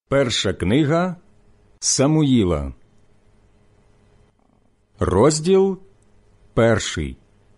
Перша книга Самуїла, розділ 1.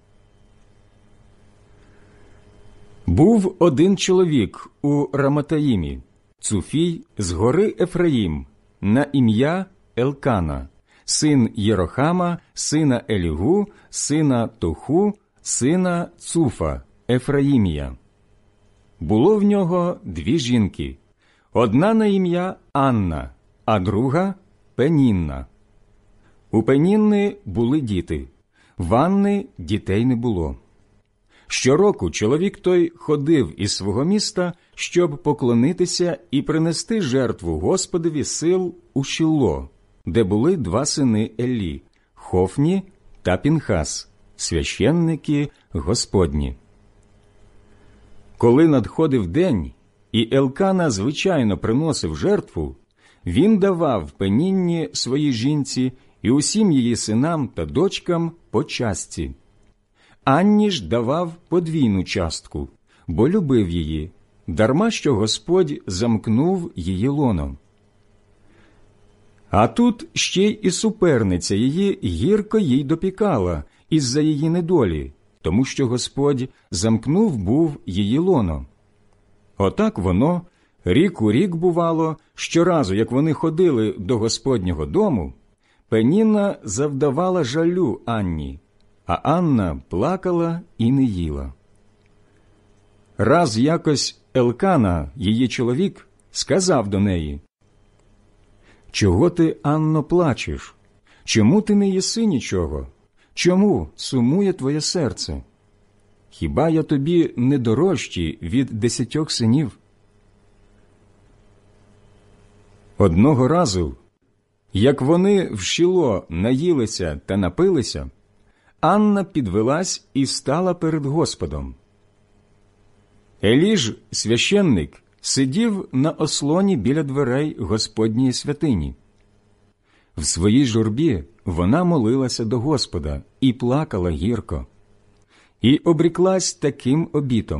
Був один чоловік у Раматаїмі, Цуфій з гори Ефраїм, на ім'я Елкана, син Єрохама, сина Елігу, сина Тоху, сина Цуфа, Ефраїмія. Було в нього 2 жінки, одна на ім'я Анна, а друга – Пенінна. У Пенінни були діти, в Анни дітей не було. Щороку чоловік той ходив із свого міста, щоб поклонитися і принести жертву Господові сил у Шілло, де були 2 сини Еллі – Хофні та Пінхас, священники Господні. Коли надходив день, і Елкана звичайно приносив жертву, він давав Пенінні своїй жінці і усім її синам та дочкам по частці. Анні ж давав подвійну частку, бо любив її, дарма що Господь замкнув її лоно. А тут ще й і суперниця її гірко їй допікала із-за її недолі, тому що Господь замкнув був її лоно. Отак воно, рік у рік бувало, щоразу, як вони ходили до Господнього дому, Пенінна завдавала жалю Анні, а Анна плакала і не їла. Раз якось Елкана, її чоловік, сказав до неї: «Чого ти, Анно, плачеш? Чому ти не їси нічого? Чому сумує твоє серце? Хіба я тобі не дорожчий від 10 синів?» Одного разу, як вони в Шілло наїлися та напилися, Анна підвелась і стала перед Господом. Елі ж, священник, сидів на ослоні біля дверей Господньої святині. В своїй журбі вона молилася до Господа і плакала гірко, і обріклась таким обітом: